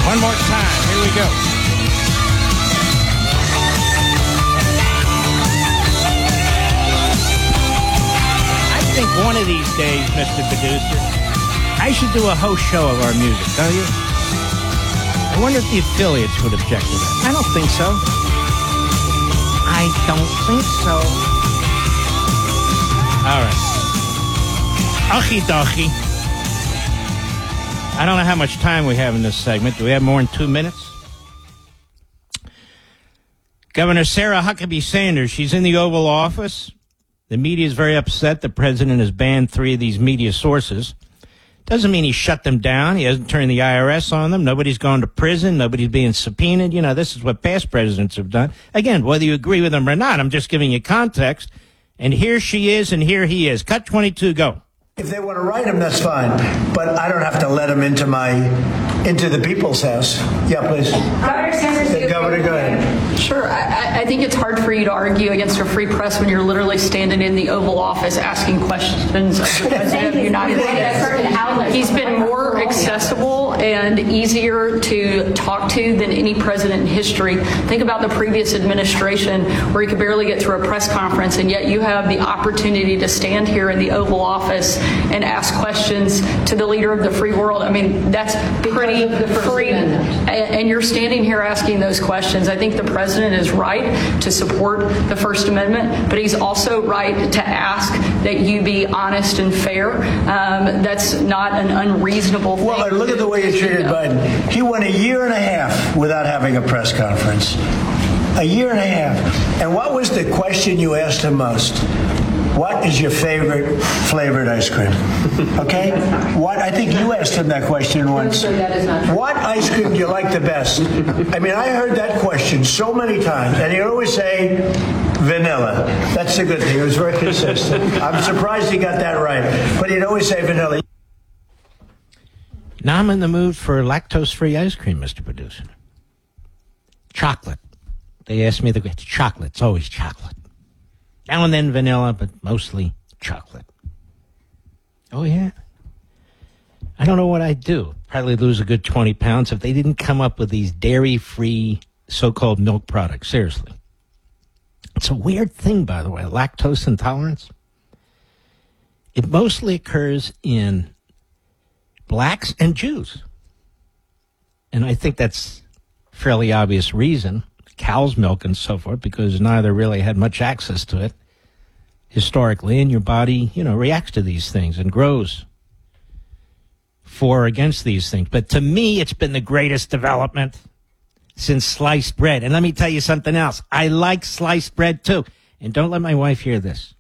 One more time. Here we go. I think one of these days, Mr. Producer, I should do a host show of our music, don't you? I wonder if the affiliates would object to that. I don't think so. I don't think so. All right. Okie dokie. I don't know how much time we have in this segment. Do we have more than 2 minutes? Governor Sarah Huckabee Sanders, she's in the Oval Office. The media is very upset. The president has banned 3 of these media sources. Doesn't mean he shut them down. He hasn't turned the IRS on them. Nobody's gone to prison. Nobody's being subpoenaed. You know, this is what past presidents have done. Again, whether you agree with them or not, I'm just giving you context. And here she is and here he is. Cut 22, go. If they want to write him, that's fine. But I don't have to let him into the people's house. Yeah, please. Governor Sanders, Governor, go ahead. Sure. I think it's hard for you to argue against a free press when you're literally standing in the Oval Office asking questions of the President of the United States. He's been more accessible and easier to talk to than any president in history. Think about the previous administration where he could barely get through a press conference, and yet you have the opportunity to stand here in the Oval Office and ask questions to the leader of the free world. I mean, that's pretty free. And you're standing here asking those questions. I think the president is right to support the First Amendment, but he's also right to ask that you be honest and fair. That's not an unreasonable thing. Well, look at the way you treated Biden. He went a year and a half without having a press conference. A year and a half. And what was the question you asked him most? What is your favorite flavored ice cream? Okay? I think you asked him that question once. What ice cream do you like the best? I mean, I heard that question so many times, and he'd always say vanilla. That's a good thing. He was very consistent. I'm surprised he got that right. But he'd always say vanilla. Now I'm in the mood for lactose-free ice cream, Mr. Producer. Chocolate. They asked me chocolate. It's always chocolate. Now and then vanilla, but mostly chocolate. Oh, yeah. I don't know what I'd do. Probably lose a good 20 pounds if they didn't come up with these dairy-free so-called milk products. Seriously. It's a weird thing, by the way, lactose intolerance. It mostly occurs in blacks and Jews. And I think that's a fairly obvious reason. Cow's milk and so forth, because neither really had much access to it historically, and your body, reacts to these things and grows for or against these things. But to me, it's been the greatest development since sliced bread. And let me tell you something else. I like sliced bread too. And don't let my wife hear this.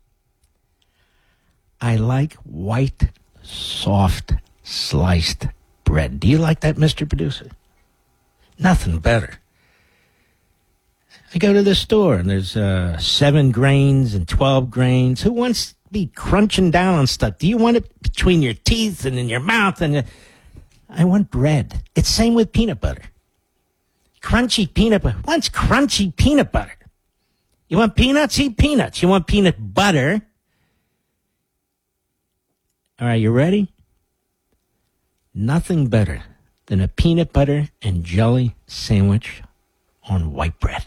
I like white, soft, sliced bread. Do you like that, Mr. Producer? Nothing better. I go to the store, and there's 7 grains and 12 grains. Who wants to be crunching down on stuff? Do you want it between your teeth and in your mouth? I want bread. It's same with peanut butter. Crunchy peanut butter. What's crunchy peanut butter? You want peanuts? Eat peanuts. You want peanut butter? All right, you ready? Nothing better than a peanut butter and jelly sandwich on white bread.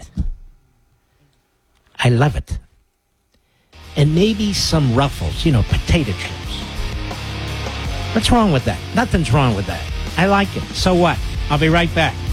I love it. And maybe some Ruffles, potato chips. What's wrong with that? Nothing's wrong with that. I like it. So what? I'll be right back.